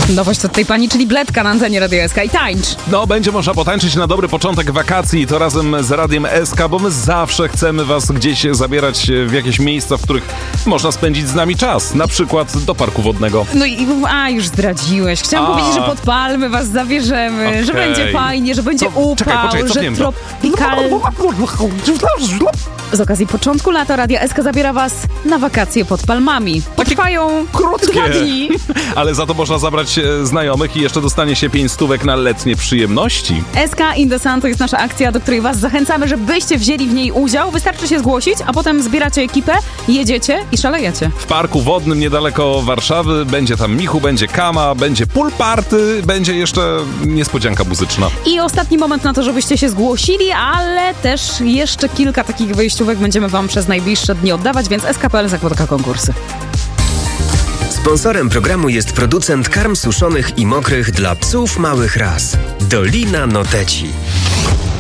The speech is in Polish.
Nowość od tej pani, czyli Bledka na antenie Radia SK i tańcz. No, będzie można potańczyć na dobry początek wakacji, to razem z Radiem SK, bo my zawsze chcemy was gdzieś zabierać w jakieś miejsca, w których można spędzić z nami czas, na przykład do parku wodnego. No i już zdradziłeś. Chciałam powiedzieć, że pod palmy was zabierzemy, że będzie fajnie, że będzie upał, że tropikalny. Z okazji początku lata Radia SK zabiera was na wakacje pod palmami. Potrwają krótkie 2 dni. Ale za to można zabrać znajomych i jeszcze dostanie się 5 stówek na letnie przyjemności. SK in the Sun to jest nasza akcja, do której was zachęcamy, żebyście wzięli w niej udział. Wystarczy się zgłosić, a potem zbieracie ekipę, jedziecie i szalejecie. W parku wodnym niedaleko Warszawy będzie tam Michu, będzie Kama, będzie pool party, będzie jeszcze niespodzianka muzyczna. I ostatni moment na to, żebyście się zgłosili, ale też jeszcze kilka takich wyjściówek będziemy wam przez najbliższe dni oddawać, więc SK.pl zakłada konkursy. Sponsorem programu jest producent karm suszonych i mokrych dla psów małych ras. Dolina Noteci.